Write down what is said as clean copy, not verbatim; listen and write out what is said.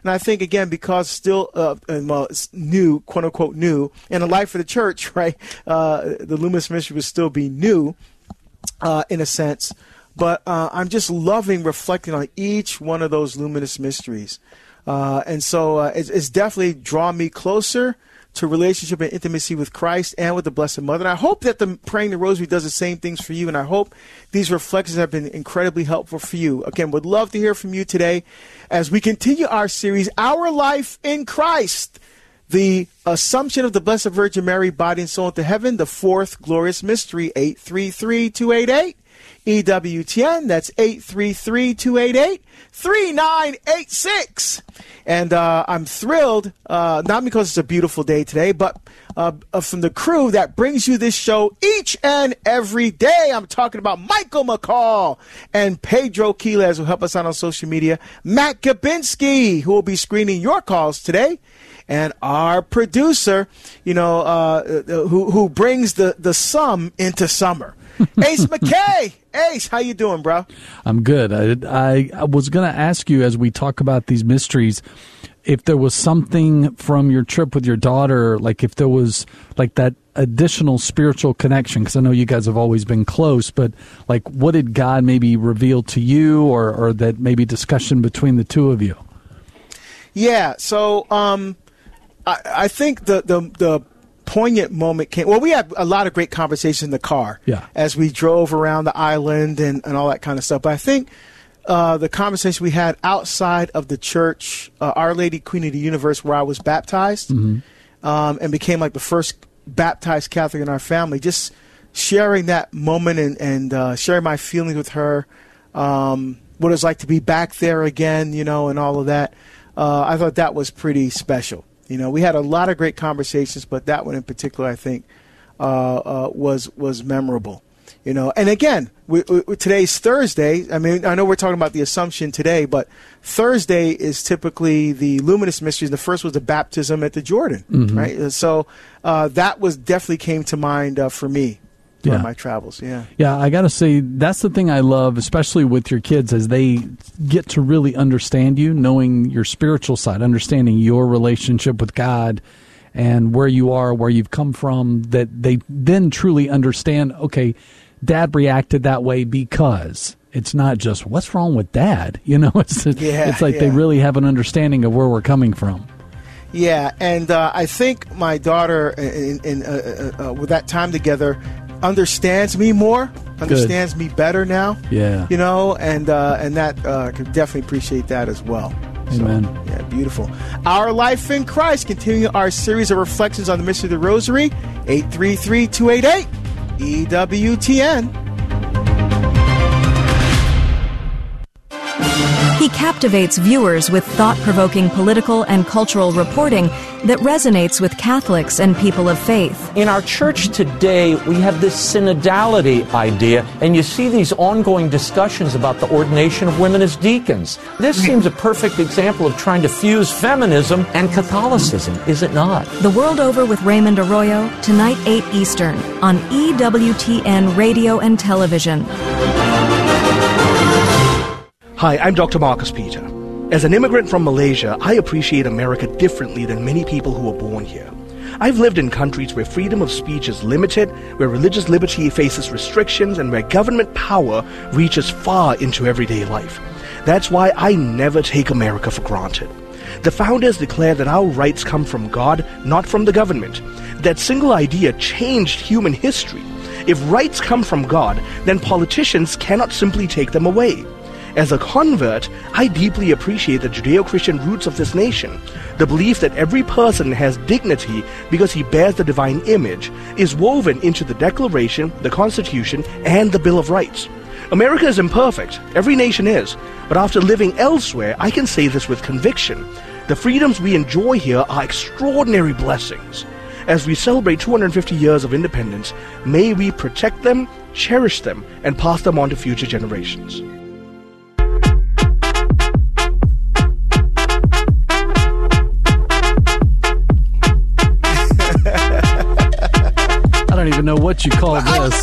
And I think, again, because still it's new, quote unquote new, in the life of the church, right, the Luminous Mystery would still be new in a sense. But I'm just loving reflecting on each one of those luminous mysteries. And so it's definitely drawn me closer to relationship and intimacy with Christ and with the Blessed Mother. And I hope that the Praying the Rosary does the same things for you. And I hope these reflections have been incredibly helpful for you. Again, would love to hear from you today as we continue our series, Our Life in Christ, the Assumption of the Blessed Virgin Mary, body and soul into heaven, the fourth glorious mystery, 833-288. EWTN, that's 833-288-3986. And I'm thrilled, not because it's a beautiful day today, but from the crew that brings you this show each and every day. I'm talking about Michael McCall and Pedro Quiles, who help us out on social media, Matt Gabinski, who will be screening your calls today, and our producer, who brings the sum into summer, Ace McKay. Ace, how you doing, bro? I'm good. I was going to ask you, as we talk about these mysteries, if there was something from your trip with your daughter, like if there was like that additional spiritual connection, because I know you guys have always been close, but like what did God maybe reveal to you, or that maybe discussion between the two of you? Yeah, so I think the poignant moment came. Well, we had a lot of great conversations in the car as we drove around the island and all that kind of stuff. But I think the conversation we had outside of the church, Our Lady Queen of the Universe, where I was baptized, and became like the first baptized Catholic in our family, just sharing that moment and sharing my feelings with her, what it was like to be back there again, and all of that. I thought that was pretty special. We had a lot of great conversations, but that one in particular, I think, was memorable. And again, today's Thursday. I mean, I know we're talking about the Assumption today, but Thursday is typically the Luminous Mysteries. The first was the baptism at the Jordan, right? So that definitely came to mind for me. On my travels, Yeah, I got to say, that's the thing I love, especially with your kids, as they get to really understand you, knowing your spiritual side, understanding your relationship with God and where you are, where you've come from, that they then truly understand, okay, Dad reacted that way because it's not just, what's wrong with Dad? It's like they really have an understanding of where we're coming from. Yeah, and I think my daughter, with that time together, understands me more, understands me better now. Yeah. And that could definitely appreciate that as well. Amen. So, yeah, beautiful. Our Life in Christ, continuing our series of reflections on the mystery of the Rosary, 833-288 EWTN. He captivates viewers with thought-provoking political and cultural reporting that resonates with Catholics and people of faith. In our church today, we have this synodality idea, and you see these ongoing discussions about the ordination of women as deacons. This seems a perfect example of trying to fuse feminism and Catholicism, is it not? The World Over with Raymond Arroyo, tonight 8 Eastern, on EWTN Radio and Television. Hi, I'm Dr. Marcus Peter. As an immigrant from Malaysia, I appreciate America differently than many people who are born here. I've lived in countries where freedom of speech is limited, where religious liberty faces restrictions, and where government power reaches far into everyday life. That's why I never take America for granted. The founders declared that our rights come from God, not from the government. That single idea changed human history. If rights come from God, then politicians cannot simply take them away. As a convert, I deeply appreciate the Judeo-Christian roots of this nation. The belief that every person has dignity because he bears the divine image is woven into the Declaration, the Constitution, and the Bill of Rights. America is imperfect. Every nation is. But after living elsewhere, I can say this with conviction. The freedoms we enjoy here are extraordinary blessings. As we celebrate 250 years of independence, may we protect them, cherish them, and pass them on to future generations. I don't even know what you call this.